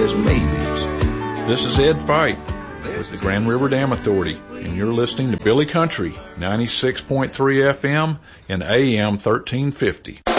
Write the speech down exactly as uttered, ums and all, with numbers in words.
as maybes. This is Ed Fight with the Grand River Dam Authority, and you're listening to Billy Country, ninety-six point three F M and A M thirteen fifty.